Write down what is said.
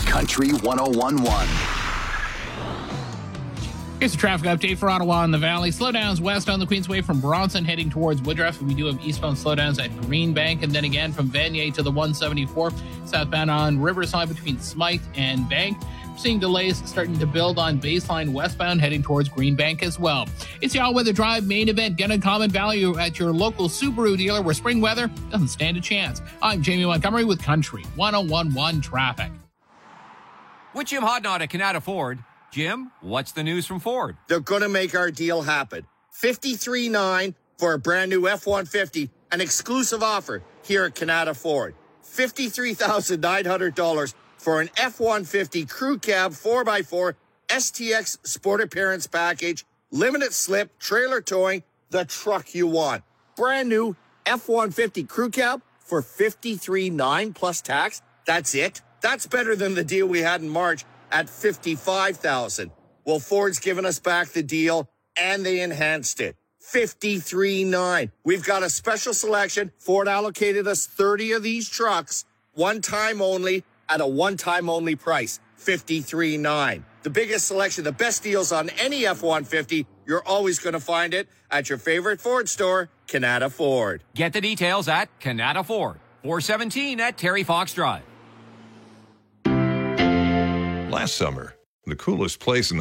Country 1011. Here's a traffic update for Ottawa and the Valley. Slowdowns west on the Queensway from Bronson heading towards Woodruff. We do have eastbound slowdowns at Greenbank, and then again from Vanier to the 174 southbound on Riverside between Smythe and Bank. We're seeing delays starting to build on Baseline westbound heading towards Greenbank as well. It's the All-Weather Drive main event. Get uncommon value at your local Subaru dealer where spring weather doesn't stand a chance. I'm Jamie Montgomery with Country 1011 Traffic. With Jim Hodnott at Canada Ford. Jim, what's the news from Ford? They're going to make our deal happen. $53,900 for a brand new F-150, an exclusive offer here at Canada Ford. $53,900 for an F-150 crew cab 4x4 STX Sport Appearance Package, limited slip, trailer towing, the truck you want. Brand new F-150 crew cab for $53,900 plus tax. That's it. That's better than the deal we had in March at $55,000. Well, Ford's given us back the deal, and they enhanced it. $53,900. We've got a special selection. Ford allocated us 30 of these trucks, one time only, at a one-time only price, $53,900. The biggest selection, the best deals on any F-150, you're always going to find it at your favorite Ford store, Canada Ford. Get the details at Canada Ford, 417 at Terry Fox Drive. Last summer, the coolest place in